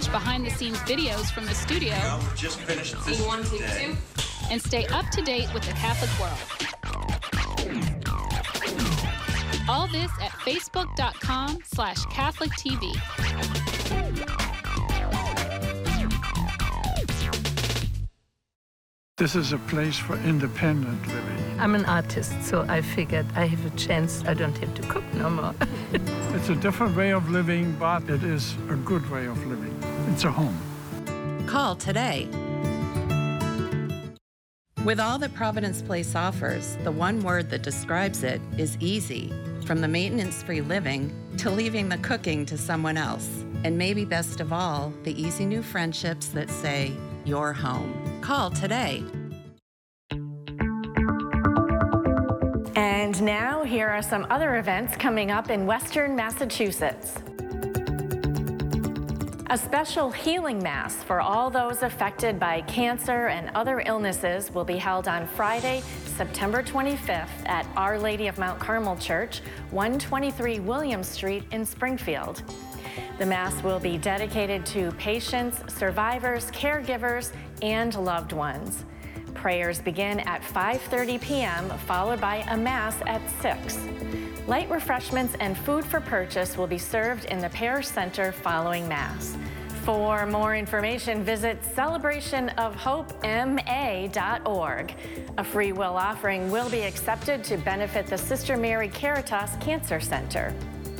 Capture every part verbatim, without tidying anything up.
watch behind-the-scenes videos from the studio, well, just finished this one, two, two, and stay up to date with the Catholic world. All this at facebook.com slash Catholic TV. This is a place for independent living. I'm an artist, so I figured I have a chance. I don't have to cook no more. It's a different way of living, but it is a good way of living. It's a home. Call today. With all that Providence Place offers, the one word that describes it is easy. From the maintenance-free living to leaving the cooking to someone else. And maybe best of all, the easy new friendships that say, you're home. Call today. And now, here are some other events coming up in Western Massachusetts. A special healing mass for all those affected by cancer and other illnesses will be held on Friday, September twenty-fifth at Our Lady of Mount Carmel Church, one twenty-three William Street in Springfield. The Mass will be dedicated to patients, survivors, caregivers, and loved ones. Prayers begin at five thirty p m, followed by a Mass at six. Light refreshments and food for purchase will be served in the Parish Center following Mass. For more information, visit celebration of hope m a dot org. A free will offering will be accepted to benefit the Sister Mary Caritas Cancer Center.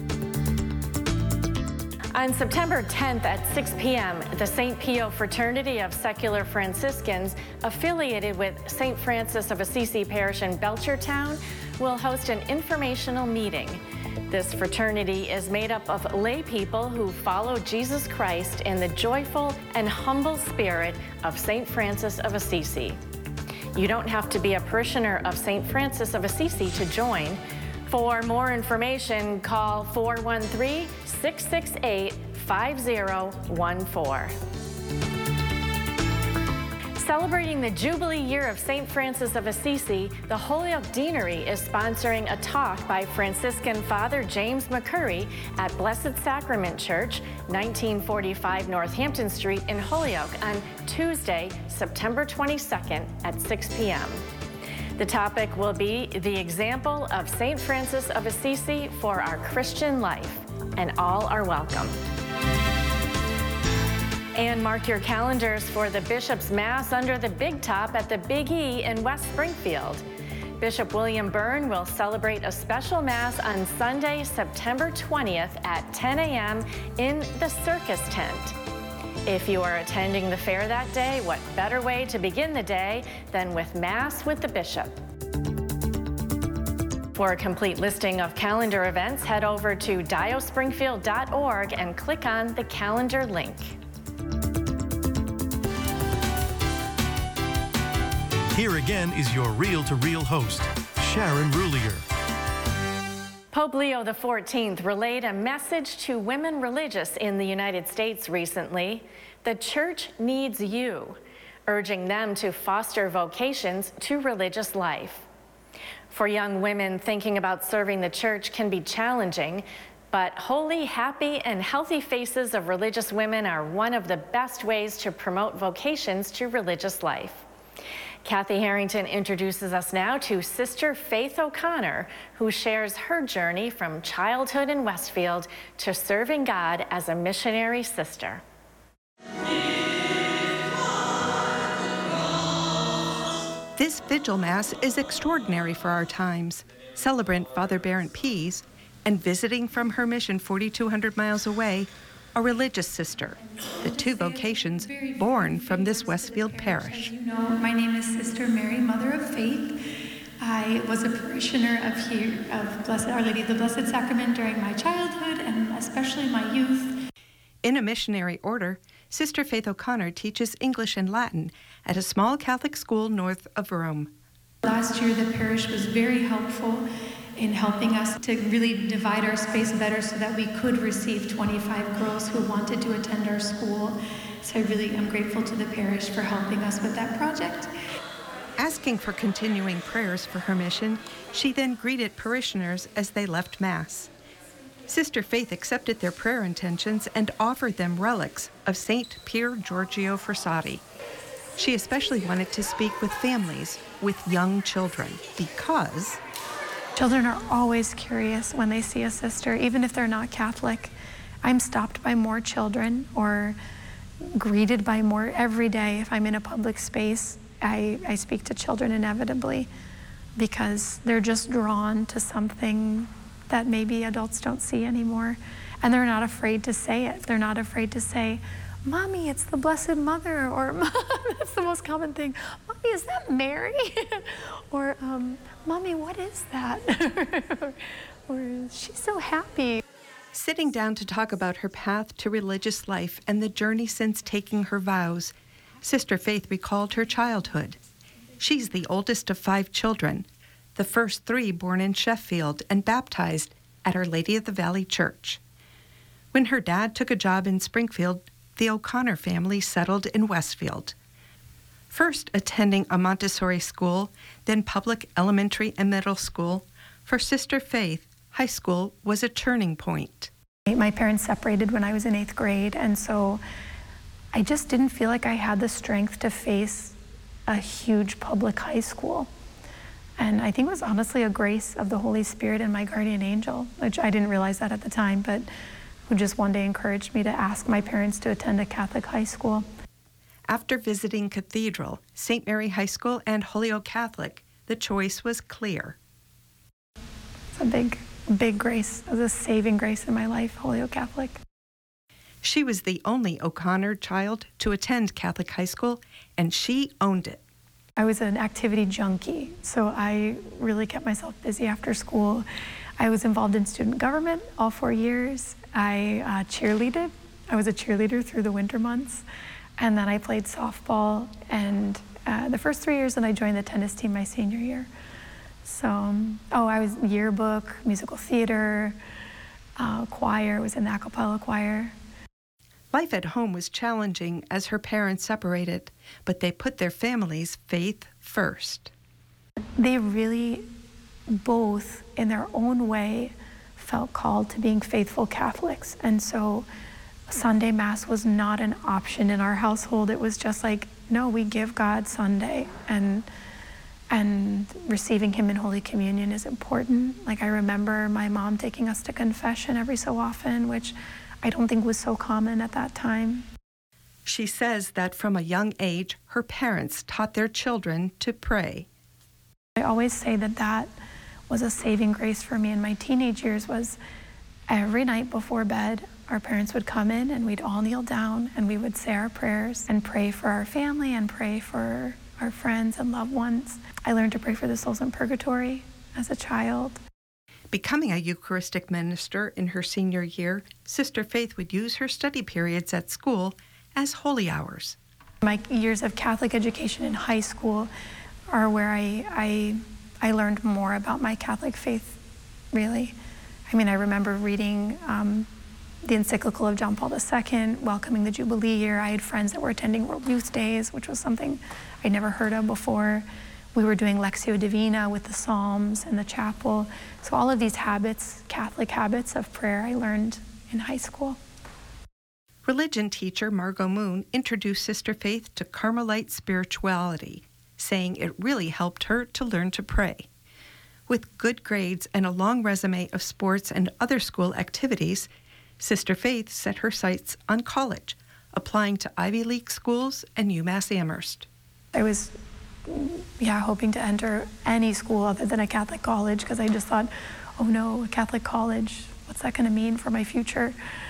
On September tenth at six p m, the Saint Pio Fraternity of Secular Franciscans, affiliated with Saint Francis of Assisi Parish in Belchertown, will host an informational meeting. This fraternity is made up of lay people who follow Jesus Christ in the joyful and humble spirit of Saint Francis of Assisi. You don't have to be a parishioner of Saint Francis of Assisi to join. For more information, call four one three, six six eight, five zero one four. Celebrating the Jubilee year of Saint Francis of Assisi, the Holyoke Deanery is sponsoring a talk by Franciscan Father James McCurry at Blessed Sacrament Church, nineteen forty-five Northampton Street in Holyoke on Tuesday, September twenty-second at six p m The topic will be the example of Saint Francis of Assisi for our Christian life, and all are welcome. And mark your calendars for the Bishop's Mass under the Big Top at the Big E in West Springfield. Bishop William Byrne will celebrate a special Mass on Sunday, September twentieth at ten a m in the Circus Tent. If you are attending the fair that day, what better way to begin the day than with Mass with the Bishop? For a complete listing of calendar events, head over to dio springfield dot org and click on the calendar link. Here again is your reel-to-reel host, Sharon Rulier. Pope Leo the fourteenth relayed a message to women religious in the United States recently. The church needs you, urging them to foster vocations to religious life. For young women, thinking about serving the church can be challenging, but holy, happy, and healthy faces of religious women are one of the best ways to promote vocations to religious life. Kathy Harrington introduces us now to Sister Faith O'Connor, who shares her journey from childhood in Westfield to serving God as a missionary sister. This Vigil Mass is extraordinary for our times. Celebrant Father Barrett Pease, and visiting from her mission forty-two hundred miles away, a religious sister, the two vocations born from this Westfield parish. As you know, my name is Sister Mary, Mother of Faith. I was a parishioner of here, of Blessed Our Lady of the Blessed Sacrament during my childhood and especially my youth. In a missionary order, Sister Faith O'Connor teaches English and Latin at a small Catholic school north of Rome. Last year, the parish was very helpful in helping us to really divide our space better so that we could receive twenty-five girls who wanted to attend our school. So I really am grateful to the parish for helping us with that project. Asking for continuing prayers for her mission, she then greeted parishioners as they left Mass. Sister Faith accepted their prayer intentions and offered them relics of Saint Pier Giorgio Frassati. She especially wanted to speak with families with young children because children are always curious when they see a sister, even if they're not Catholic. I'm stopped by more children or greeted by more every day. If I'm in a public space, I, I speak to children inevitably because they're just drawn to something that maybe adults don't see anymore. And they're not afraid to say it. They're not afraid to say, Mommy, it's the Blessed Mother, or Mom, that's the most common thing. Mommy, is that Mary? or, um, Mommy, what is that? or, she's so happy. Sitting down to talk about her path to religious life and the journey since taking her vows, Sister Faith recalled her childhood. She's the oldest of five children, the first three born in Sheffield and baptized at Our Lady of the Valley Church. When her dad took a job in Springfield, the O'Connor family settled in Westfield. First attending a Montessori school, then public elementary and middle school, for Sister Faith, high school was a turning point. My parents separated when I was in eighth grade, and so I just didn't feel like I had the strength to face a huge public high school. And I think it was honestly a grace of the Holy Spirit and my guardian angel, which I didn't realize that at the time, but who just one day encouraged me to ask my parents to attend a Catholic high school. After visiting Cathedral, Saint Mary High School, and Holyoke Catholic, the choice was clear. It's a big, big grace. It was a saving grace in my life, Holyoke Catholic. She was the only O'Connor child to attend Catholic high school, and she owned it. I was an activity junkie, so I really kept myself busy after school. I was involved in student government all four years. I uh, cheerleaded. I was a cheerleader through the winter months. And then I played softball. And uh, the first three years, then I joined the tennis team my senior year. So, um, oh, I was yearbook, musical theater, uh, choir, was in the a cappella choir. Life at home was challenging as her parents separated, but they put their family's faith first. They really both, in their own way, felt called to being faithful Catholics. And so Sunday Mass was not an option in our household. It was just like, no, we give God Sunday, and and receiving him in Holy Communion is important. Like, I remember my mom taking us to confession every so often, which I don't think was so common at that time. She says that from a young age, her parents taught their children to pray. I always say that that was a saving grace for me in my teenage years. Was every night before bed, our parents would come in and we'd all kneel down and we would say our prayers and pray for our family and pray for our friends and loved ones. I learned to pray for the souls in purgatory as a child. Becoming a Eucharistic minister in her senior year, Sister Faith would use her study periods at school as holy hours. My years of Catholic education in high school are where I, I, I learned more about my Catholic faith, really. I mean, I remember reading um, the encyclical of John Paul the Second, welcoming the Jubilee year. I had friends that were attending World Youth Days, which was something I'd never heard of before. We were doing Lectio Divina with the Psalms in the chapel. So all of these habits, Catholic habits of prayer, I learned in high school. Religion teacher Margot Moon introduced Sister Faith to Carmelite spirituality, saying it really helped her to learn to pray. With good grades and a long resume of sports and other school activities, Sister Faith set her sights on college, applying to Ivy League schools and UMass Amherst. I was, yeah, hoping to enter any school other than a Catholic college, because I just thought, oh no, a Catholic college, what's that going to mean for my future?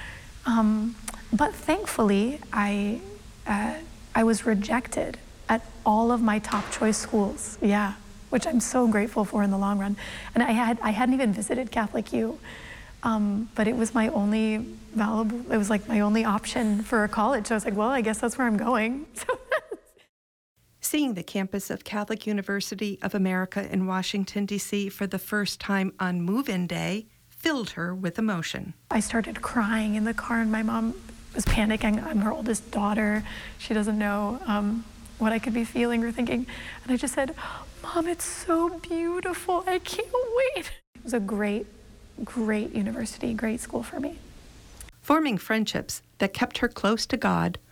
Um, but thankfully, I, uh, I was rejected at all of my top choice schools, yeah, which I'm so grateful for in the long run. And I, had, I hadn't even visited Catholic U, um, but it was my only valuable, it was like my only option for a college. So I was like, well, I guess that's where I'm going. Seeing the campus of Catholic University of America in Washington, D C for the first time on move-in day filled her with emotion. I started crying in the car, and my mom was panicking. I'm her oldest daughter. She doesn't know um, what I could be feeling or thinking. And I just said, Mom, it's so beautiful. I can't wait. It was a great great university, great school for me. Forming friendships that kept her close to God